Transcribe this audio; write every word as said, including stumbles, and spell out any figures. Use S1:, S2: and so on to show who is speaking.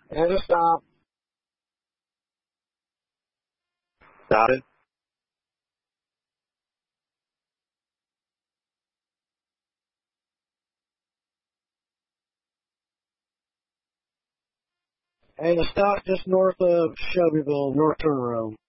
S1: And a stop.
S2: Got it.
S1: And a stop just north of Shelbyville, North Turner Road.